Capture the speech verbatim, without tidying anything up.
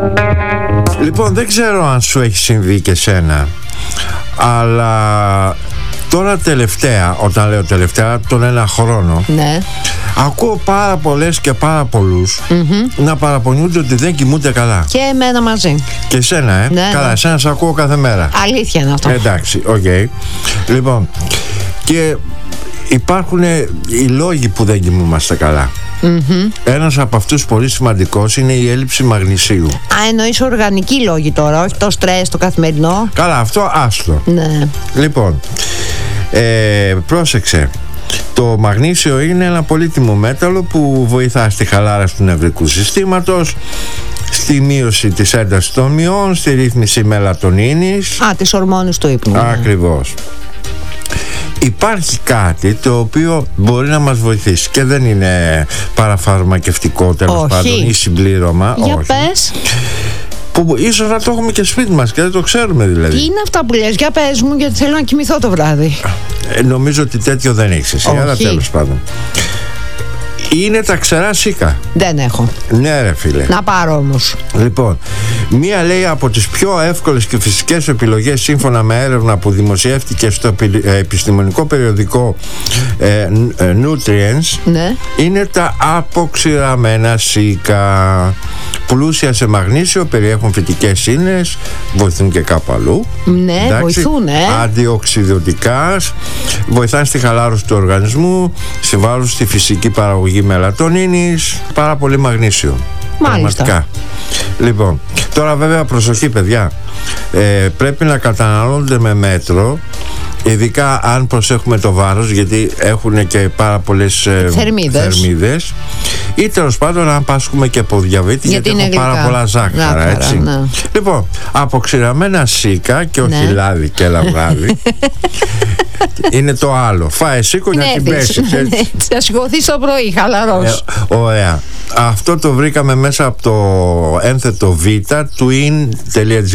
Λοιπόν, δεν ξέρω αν σου έχει συμβεί και σένα, αλλά τώρα τελευταία, όταν λέω τελευταία, τον ένα χρόνο, ναι, ακούω πάρα πολλές και πάρα πολλούς mm-hmm. να παραπονιούνται ότι δεν κοιμούνται καλά. Και εμένα μαζί. Και εσένα, ε. Ναι, καλά, ναι. εσένα σε ακούω κάθε μέρα. Αλήθεια είναι αυτό. Εντάξει, οκ. Okay. Λοιπόν, και υπάρχουν οι λόγοι που δεν κοιμούμαστε καλά. Mm-hmm. Ένας από αυτούς πολύ σημαντικός είναι η έλλειψη μαγνησίου. Α, εννοείς οργανικοί λόγοι τώρα, όχι το στρες, το καθημερινό. Καλά, αυτό άστο. Ναι. Λοιπόν, ε, πρόσεξε. Το μαγνήσιο είναι ένα πολύτιμο μέταλλο που βοηθά στη χαλάρωση του νευρικού συστήματος, στη μείωση της έντασης των μειών, στη ρύθμιση μελατονίνης. Α, τις ορμόνες του ύπνου. Ακριβώς. Υπάρχει κάτι το οποίο μπορεί να μας βοηθήσει και δεν είναι παραφαρμακευτικό, τέλος πάντων, ή συμπλήρωμα. Για όχι. πες. Που ίσως να το έχουμε και σπίτι μας και δεν το ξέρουμε δηλαδή. Τι είναι αυτά που λες, για πες μου, γιατί θέλω να κοιμηθώ το βράδυ. ε, Νομίζω ότι τέτοιο δεν έχεις εσύ, αλλά τέλος πάντων. Είναι τα ξερά σίκα. Δεν έχω. Ναι ρε φίλε. Να πάρω όμως. Λοιπόν, μία λέει από τις πιο εύκολες και φυσικές επιλογές σύμφωνα με έρευνα που δημοσιεύτηκε στο επιστημονικό περιοδικό ε, Nutrients, ναι, είναι τα αποξηραμένα σίκα. Πλούσια σε μαγνήσιο, περιέχουν φυτικές ίνες, βοηθούν και κάπου αλλού. Ναι, εντάξει, βοηθούν, ε. Αντιοξυδοτικά, βοηθάνε στη χαλάρωση του οργανισμού, συμβάλλουν στη φυσική παραγωγή μελατονίνης. Πάρα πολύ μαγνήσιο. Μάλιστα. Πραγματικά. Λοιπόν, τώρα βέβαια προσοχή παιδιά, ε, πρέπει να καταναλώνονται με μέτρο, ειδικά αν προσέχουμε το βάρος, γιατί έχουν και πάρα πολλές ε, θερμίδες. θερμίδες, ή τέλος πάντων αν πάσχουμε και από διαβήτη, γιατί, γιατί έχουν πάρα πολλά ζάχαρα, ζάχαρα έτσι. Ναι. Λοιπόν, αποξηραμένα σίκα και όχι ναι. λάδι και λαβράδι. Είναι το άλλο. Φάε σίκο να την πέσεις. Θα σηκωθείς το πρωί χαλαρός. ε, Ωραία. Αυτό το βρήκαμε μέσα από το ένθετο Β του in τελεία τζι